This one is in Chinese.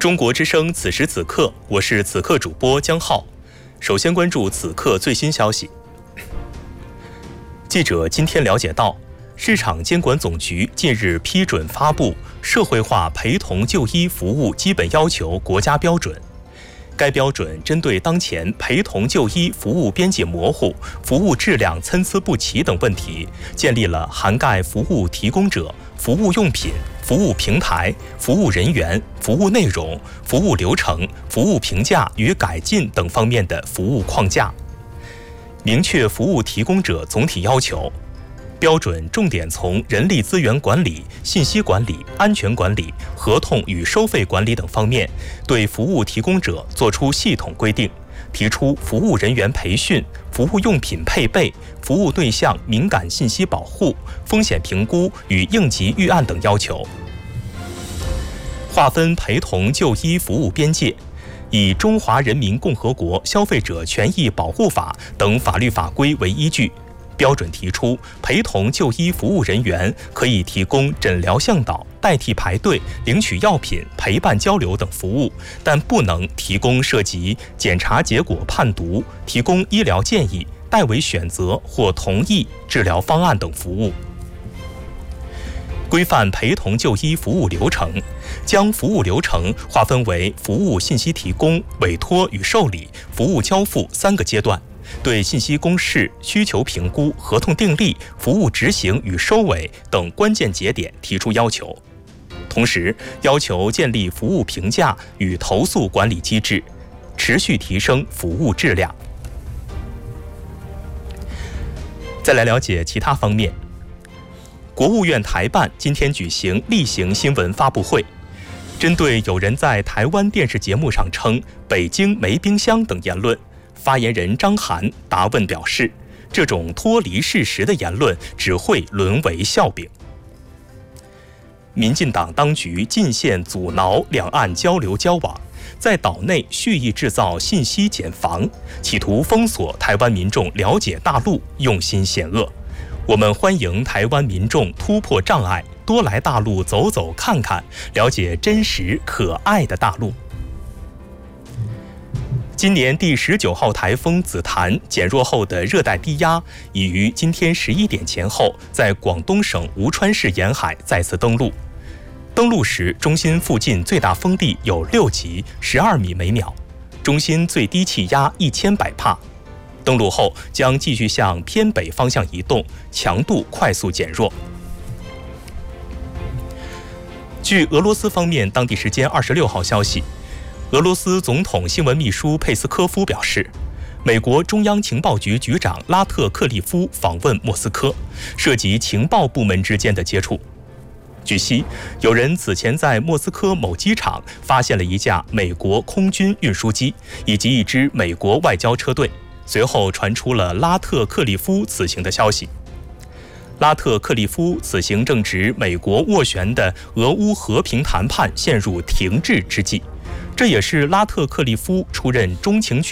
中国之声此时此刻，我是此刻主播江浩。首先关注此刻最新消息。记者今天了解到，市场监管总局近日批准发布《社会化陪同就医服务基本要求》国家标准。该标准针对当前陪同就医服务边界模糊、服务质量参差不齐等问题，建立了涵盖服务提供者、服务用品、服务平台、服务人员、服务内容、服务流程、服务评价与改进等方面的服务框架，明确服务提供者总体要求。标准重点从人力资源管理、信息管理、安全管理、合同与收费管理等方面，对服务提供者作出系统规定，提出服务人员培训、服务用品配备、服务对象敏感信息保护、风险评估与应急预案等要求。划分陪同就医服务边界，以《中华人民共和国消费者权益保护法》等法律法规为依据。标准提出，陪同就医服务人员可以提供诊疗向导、代替排队、领取药品、陪伴交流等服务，但不能提供涉及检查结果判读、提供医疗建议、代为选择或同意治疗方案等服务。规范陪同就医服务流程，将服务流程划分为服务信息提供、委托与受理、服务交付3个阶段，对信息公示、需求评估、合同订立、服务执行与收尾等关键节点提出要求。同时，要求建立服务评价与投诉管理机制，持续提升服务质量。再来了解其他方面。国务院台办今天举行例行新闻发布会，针对有人在台湾电视节目上称北京没冰箱等言论，发言人张涵答问表示，这种脱离事实的言论只会沦为笑柄。民进党当局进线阻挠两岸交流交往，在岛内蓄意制造信息茧房，企图封锁台湾民众了解大陆，用心险恶。我们欢迎台湾民众突破障碍，多来大陆走走看看，了解真实可爱的大陆。今年第19号台风紫檀减弱后的热带低压已于今天11点前后在广东省吴川市沿海再次登陆。登陆时，中心附近最大风力有6级，12米每秒，中心最低气压1000百帕。登陆后将继续向偏北方向移动，强度快速减弱。据俄罗斯方面当地时间26号消息，俄罗斯总统新闻秘书佩斯科夫表示，美国中央情报局局长拉特克利夫访问莫斯科，涉及情报部门之间的接触。据悉，有人此前在莫斯科某机场发现了一架美国空军运输机以及一支美国外交车队，随后传出了拉特克利夫此行的消息。拉特克利夫此行正值美国斡旋的俄乌和平谈判陷入停滞之际，这也是拉特克利夫出任中情局